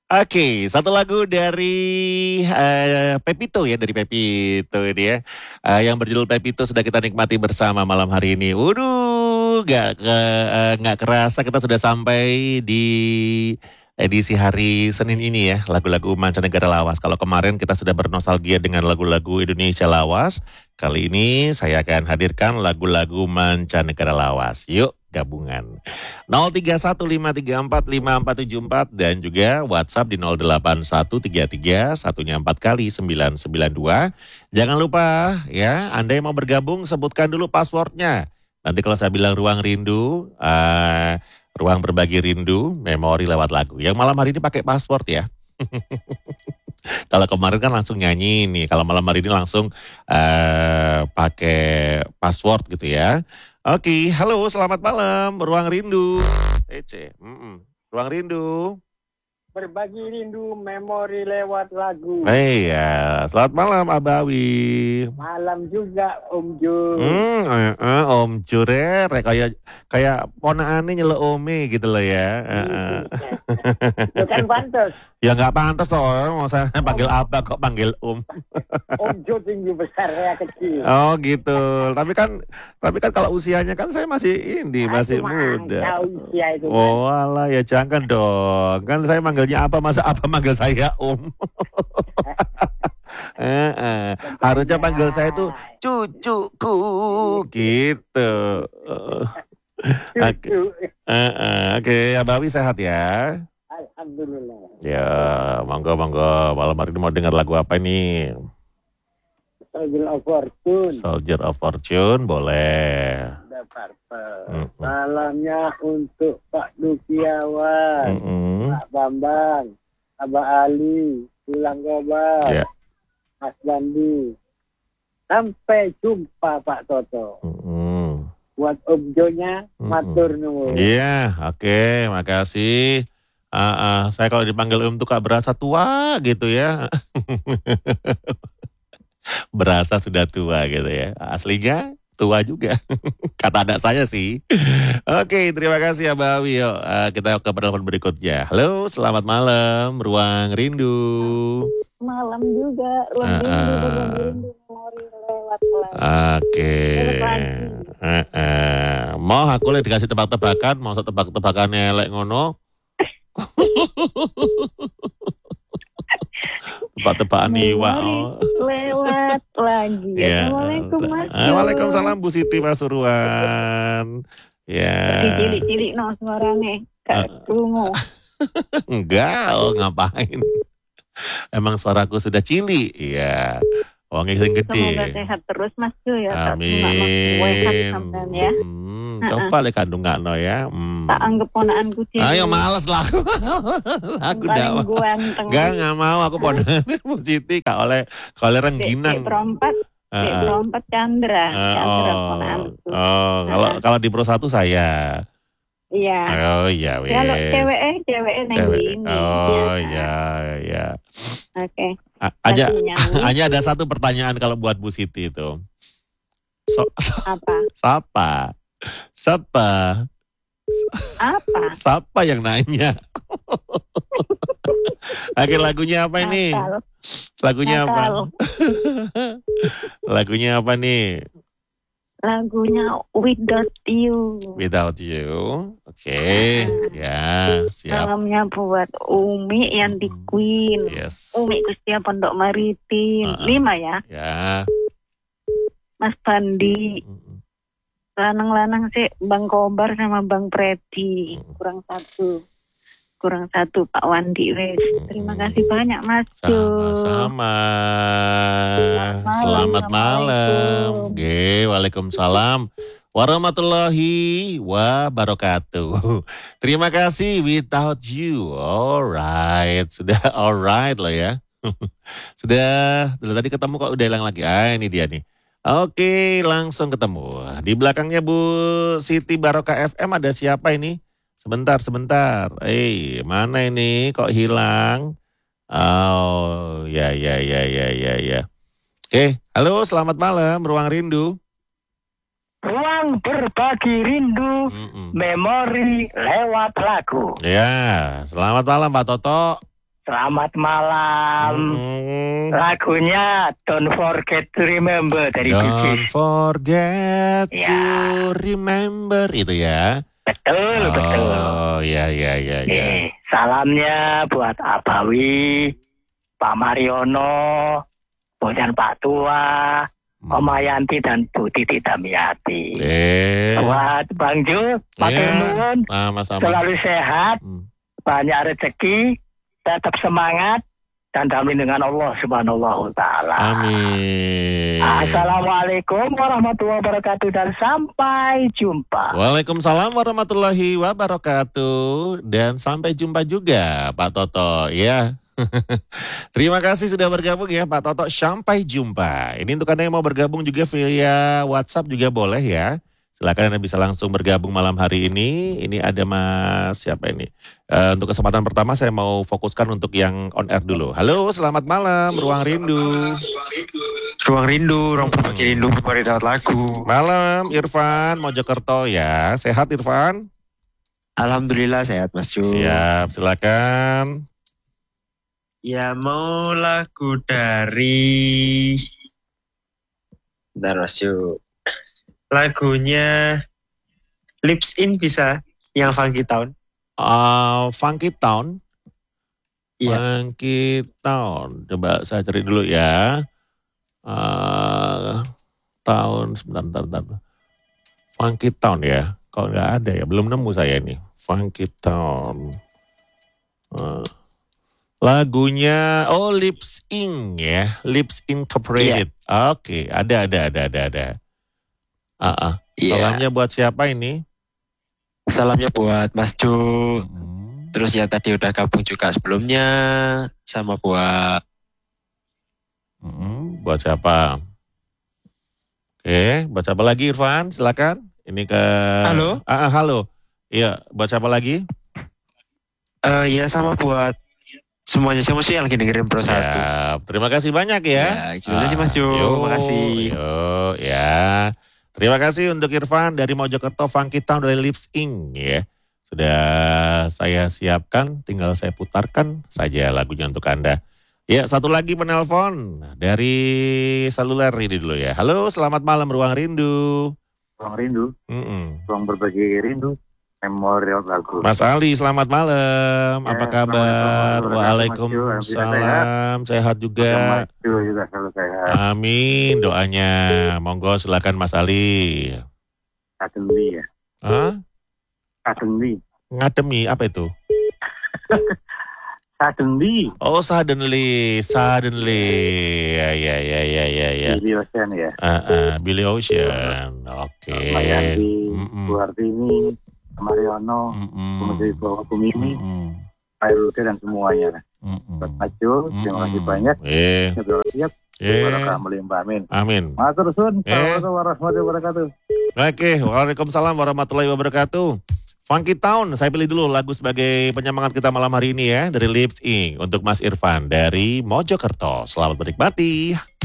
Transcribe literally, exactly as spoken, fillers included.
Oke, satu lagu dari eh, Pepito ya, dari Pepito ini ya. Eh, yang berjudul Pepito sudah kita nikmati bersama malam hari ini. Waduh, gak, ke, eh, nggak kerasa kita sudah sampai di edisi hari Senin ini ya, lagu-lagu mancanegara lawas. Kalau kemarin kita sudah bernostalgia dengan lagu-lagu Indonesia lawas, kali ini saya akan hadirkan lagu-lagu mancanegara lawas. Yuk, gabungan. nol tiga satu lima tiga empat lima empat tujuh empat dan juga WhatsApp di nol delapan satu tiga tiga satunya empat kali sembilan sembilan dua. Jangan lupa ya, Anda yang mau bergabung sebutkan dulu passwordnya. Nanti kalau saya bilang ruang rindu, uh, ruang berbagi rindu, memori lewat lagu. Yang malam hari ini pakai password ya. Kalau kemarin kan langsung nyanyi nih, kalau malam hari ini langsung uh, pakai password gitu ya. Oke, halo selamat malam, Ruang Rindu. Ece, mm-mm. Ruang Rindu. Berbagi rindu memori lewat lagu. Iya, selamat malam Abawi. Malam juga Om Jun. Hmm, eh, eh, Om Jure, kayak kayak ponakannya nyeluk Ome gitu loh ya. Eh, Itu kan pantas. Ya nggak pantas loh, mau saya panggil apa kok panggil Om. Om Jun tinggi besar, saya kecil. Oh gitu, tapi kan tapi kan kalau usianya kan saya masih ini, masih muda. Usia itu, oh alah ya jangan dong, kan saya manggilnya apa, masa apa manggil saya Om. eh, eh. Harusnya panggil saya tuh cucuku gitu. Oke, eh, eh. Oke, Abawi sehat ya? Alhamdulillah. Ya, monggo monggo. Malam hari ini mau dengar lagu apa nih? Soldier of Fortune. Soldier of Fortune, boleh. Mm-hmm. Salamnya untuk Pak Dukiawan, mm-hmm. Pak Bambang, Abah Ali, Tulang Gobar, yeah. Mas Bandi. Sampai jumpa Pak Toto. Mm-hmm. Buat Om Jonya, mm-hmm. matur nuwun. Iya, yeah, oke, okay, makasih. Uh, uh, saya kalau dipanggil Om tuh kak berasa tua gitu ya. Berasa sudah tua gitu ya. Aslinya tua juga. Kata anak saya sih. Oke, terima kasih ya Mbak Awi. Yuk, uh, kita ke penelpon berikutnya. Halo, selamat malam. Ruang Rindu. Malam juga. Ruang uh, Rindu. Ruang Rindu. Memori lewat lagi. Oke. Uh, uh. Mau aku lihat dikasih tebak-tebakan. Mau tebak-tebakannya lek ngono. Tebak-tebakan iwa. Lewat lagi. Ya. Assalamualaikum Mas. Waalaikumsalam Bu Siti Pasuruan. Ya. Cilik-cilik no suaranya. Gak krungu. Enggak, oh ngapain. Emang suaraku sudah cilik. Iya. Wongnya sing gede. Semoga sehat terus Mas Jo ya. Amin. Sampean ya. Hmm, coba le kandung gak no ya. Hmm. Tak anggap ponakanku sih. Ayo males lah aku. Aku dah. Enggak, enggak mau aku ponakan Bu Siti gak oleh gak oleh rengginang. Dek perompat. Dek perompat Chandra. Chandra ponakanku. Oh, kalau kalau di Pro satu saya. Iya. Oh iya wes. Kalau cewek eh cewek nang ini. Oh iya iya. Oke. Aja hanya ada satu pertanyaan kalau buat Bu Siti itu. So, so, apa? Siapa? Siapa? Apa? Siapa yang nanya? Oke, lagunya apa ini? Nakal. Lagunya Nakal. apa? Lagunya apa nih? Lagunya Without You. Without You. Oke, okay. uh, ya, siap. Salamnya buat Umi yang di Queen. Yes. Umi Kustia Pondok Maritim. Uh, uh. Lima ya? Ya. Mas Bandi. Uh. Lanang-lanang sih Bang Kobar sama Bang Predi. Uh. Kurang satu. Kurang satu Pak Wandi wes. Terima kasih banyak Mas Jo. Sama-sama. Selamat malam. Oke, waalaikumsalam warahmatullahi wabarakatuh. Terima kasih Without You. Alright, sudah alright loh ya. Sudah, dulu tadi ketemu kok udah hilang lagi. Ah ini dia nih. Oke, langsung ketemu. Di belakangnya Bu Siti Barokah F M ada siapa ini? Sebentar, sebentar. Eh, mana ini? Kok hilang? Oh, ya, ya, ya, ya, ya, ya. Oke, halo, selamat malam, Ruang Rindu. Ruang berbagi rindu, Mm-mm. memori lewat lagu. Ya, selamat malam Pak Toto. Selamat malam. Mm-mm. Lagunya Don't Forget to Remember dari Bee Don't Gees. forget Ya. to remember itu ya. Betul, betul. Oh, ya, ya, ya, ya. Eh, salamnya buat Abawi, Pak Mariono, kemudian Pak Tua, Om Ayanti dan Bu Titi Damiati. Eh, Buat Bang Jo, Pak Iya. Nuwun, sama-sama. selalu sehat, Hmm. banyak rezeki, tetap semangat, dan damai dengan Allah Subhanahu wa Ta'ala. Amin. Assalamualaikum warahmatullahi wabarakatuh dan sampai jumpa. Waalaikumsalam warahmatullahi wabarakatuh. Dan sampai jumpa juga Pak Toto ya. Terima kasih sudah bergabung ya Pak Toto. Sampai jumpa. Ini untuk Anda yang mau bergabung juga via WhatsApp juga boleh ya. Silakan Anda bisa langsung bergabung malam hari ini. Ini ada Mas siapa ini? Uh, untuk kesempatan pertama saya mau fokuskan untuk yang on air dulu. Halo, selamat malam Ruang Rindu. Ruang Rindu, ruang berbagi rindu, berbagi dapat lagu. Malam Irfan Mojokerto ya. Sehat Irfan? Alhamdulillah sehat Mas Ju. Siap, silakan. Ya mau lagu dari Bentar Mas Ju. Lagunya Lips In bisa, yang Funky Town. Uh, Funky Town. Iya. Funky Town. Coba saya cari dulu ya. Uh, tahun sebentar, bentar, bentar. Funky Town ya. Kalau nggak ada ya, belum nemu saya ini. Funky Town. Uh, lagunya oh Lips In ya, Lips Incorporated. Iya. Oke, ada, ada, ada, ada, ada. Ah, uh, uh. Iya. Salamnya buat siapa ini? Salamnya buat Mas Ju. Hmm. Terus ya tadi udah gabung juga sebelumnya sama buat Hmm, buat siapa? Oke, buat siapa lagi Irfan? Silakan. Ini ke Halo. Ah, ah, halo. Iya, buat siapa lagi? uh, ya sama buat semuanya semua sih yang lagi dengerin Pro satu. Siap. Terima kasih banyak ya. Ya, gitu aja sih Mas Ju. Yuk, Makasih. Yuk, ya. Terima kasih untuk Irfan dari Mojokerto, Funky Town dari Lips In ya. Sudah saya siapkan, tinggal saya putarkan saja lagunya untuk Anda. Ya, satu lagi penelpon dari seluler ini dulu ya. Halo, selamat malam Ruang Rindu. Ruang Rindu, Mm-mm. ruang berbagi rindu, memorial lagu. Mas Ali, selamat malam. Ya, Apa kabar? Assalamualaikum warahmatullahi wabarakatuh. Waalaikumsalam. Sehat juga. Mas Ju juga selalu sehat. Amin doanya. Monggo silakan Mas Ali. Suddenly ya. Hah? Suddenly. Ngademi apa itu? Suddenly. Oh, suddenly, suddenly. Ya, ya, ya, ya, ya, ya. Billy Ocean ya. Ah, ah, Billy Ocean. Oke. Mayanti, Mm-mm. Bu Artini, Mariono, Mm-mm. Bumedi Bawa Bumini, Mm-mm. Airulke dan semuanya. Mm-mm. Buat Maju, terima kasih Mm-mm. banyak. Eh, Sudah siap. eh. Barakah melimpah, amin. Amin. Matur suwun. Eh. Assalamualaikum warahmatullahi wabarakatuh. Oke, waalaikumsalam warahmatullahi wabarakatuh. Funky Town, saya pilih dulu lagu sebagai penyemangat kita malam hari ini ya. Dari Lips In untuk Mas Irfan dari Mojokerto. Selamat menikmati.